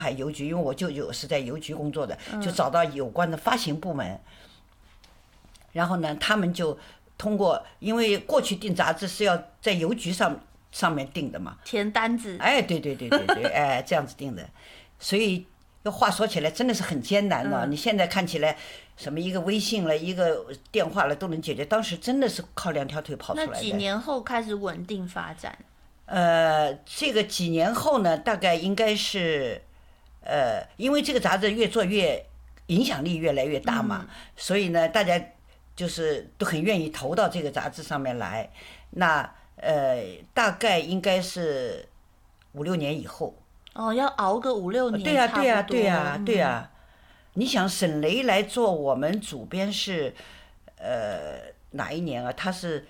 海邮局，因为我舅舅是在邮局工作的，就找到有关的发行部门，然后呢，他们就通过，因为过去订杂志是要在邮局上面订的嘛， 填单子。 哎，对，哎，这样子订的，所以要话说起来真的是很艰难的。你现在看起来，什么一个微信了，一个电话了都能解决，当时真的是靠2条腿跑出来的。 那几年后开始稳定发展？ 这个几年后呢，大概应该是，因为这个杂志越做越影响力越来越大嘛，所以呢，大家就是都很愿意投到这个杂志上面来。那大概应该是5、6年以后。 哦，要熬个5、6年。 对呀。你想沈雷来做我们主编是，哪一年啊？他是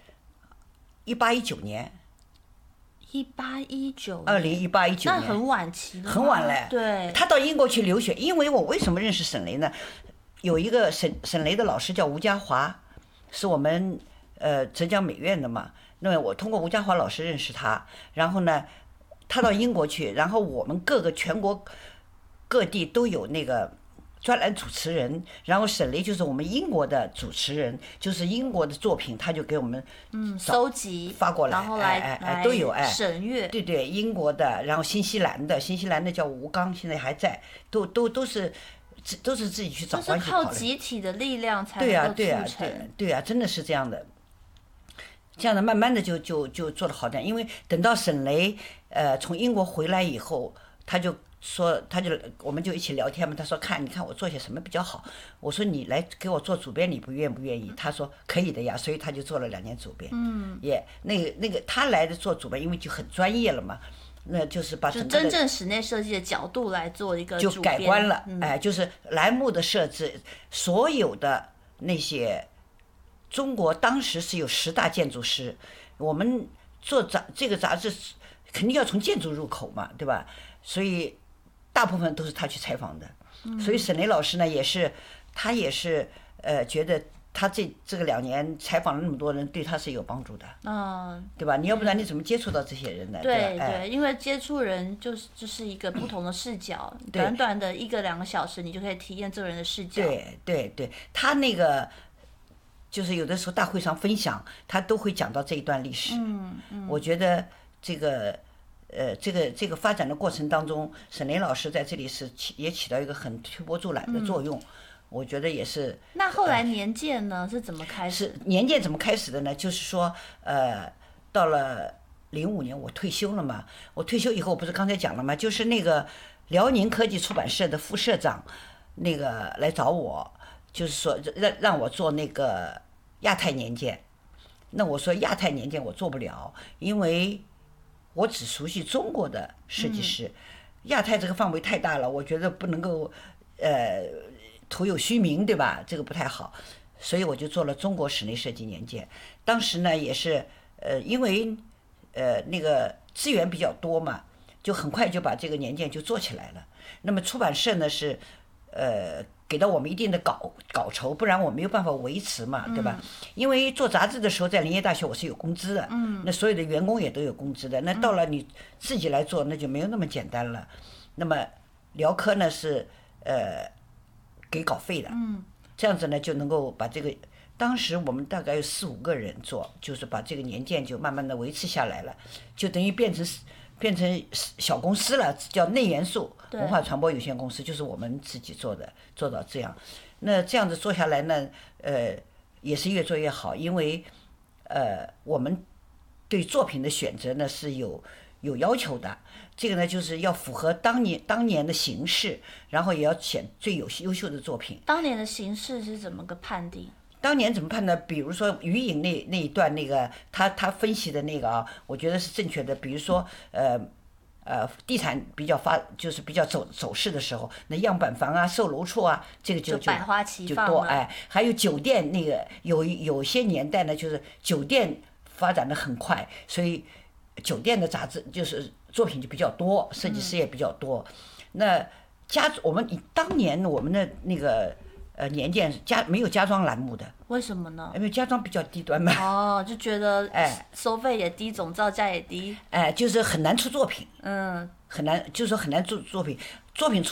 18、19年。 2018、19 年， 那很晚期了。 很晚嘞。 对。 他到英国去留学，因为我为什么认识沈雷呢？有一个沈雷的老师叫吴家华，是我们浙江美院的嘛。那么我通过吴家华老师认识他，然后呢，他到英国去，然后我们全国各地都有那个专栏主持人，然后沈雷就是我们英国的主持人，就是英国的作品他就给我们收集发过来， 然后来都有审阅。 对，英国的，然后新西兰的叫吴刚，现在还在，都是自己去找关系跑来。 就是靠集体的力量才能够促成。 对呀，真的是这样的。这样的慢慢的就做得好点，因为等到沈雷从英国回来以后，他就我们就一起聊天嘛。他说你看我做些什么比较好。我说你来给我做主编，你不愿意？他说可以的呀，所以他就做了2年主编。那个他来的做主编，因为就很专业了嘛，那就是把整个真正室内设计的角度来做一个主编， 就改观了。就是栏目的设置，所有的那些。中国当时是有10大建筑师，我们做这个杂志肯定要从建筑入口嘛，对吧？所以大部分都是他去采访的。所以沈雷老师呢，他也是觉得他这个2年采访了那么多人，对他是有帮助的。对吧？你要不然你怎么接触到这些人呢？ 对，因为接触人就是一个不同的视角，短短的1个2个小时，你就可以体验这个人的视角。 对，他那个。就是有的时候大会上分享，他都会讲到这一段历史。我觉得这个发展的过程当中，沈雷老师在这里也起到一个很推波助澜的作用。我觉得也是。 那后来年鉴呢是怎么开始？ 年鉴怎么开始的呢？就是说，到了05年我退休了嘛。我退休以后不是刚才讲了吗？就是那个辽宁科技出版社的副社长那个来找我。就是说让我做那个亚太年鉴，那我说亚太年鉴我做不了，因为我只熟悉中国的设计师，亚太这个范围太大了，我觉得不能够徒有虚名，对吧？这个不太好，所以我就做了中国室内设计年鉴。当时呢也是因为那个资源比较多嘛，就很快就把这个年鉴就做起来了。那么出版社呢是给到我们一定的稿酬，不然我没有办法维持嘛，对吧？因为做杂志的时候，在林业大学我是有工资的，那所有的员工也都有工资的。那到了你自己来做，那就没有那么简单了。那么辽科呢是给稿费的，这样子呢就能够把这个。当时我们大概有4、5个人做，就是把这个年鉴就慢慢的维持下来了，就等于变成小公司了，叫内元素文化传播有限公司，就是我们自己做的，做到这样。那这样子做下来呢，也是越做越好，因为我们对作品的选择呢是有要求的。这个呢就是要符合当年的形势，然后也要选最优秀的作品。 当年的形势是怎么个判定？ 当年怎么判呢？比如说余影那一段那个他分析的那个啊，我觉得是正确的。比如说地产就是比较走势的时候，那样板房啊、售楼处啊，这个就百花齐放多还有酒店那个有些年代呢，就是酒店发展的很快，所以酒店的杂志就是作品就比较多，设计师也比较多。那我们当年我们的那个。年鉴没有家装栏目的， 为什么呢？ 因为家装比较低端嘛。 就觉得收费也低，总造价也低。 就是很难出作品。 很难，就是说很难做作品。 作品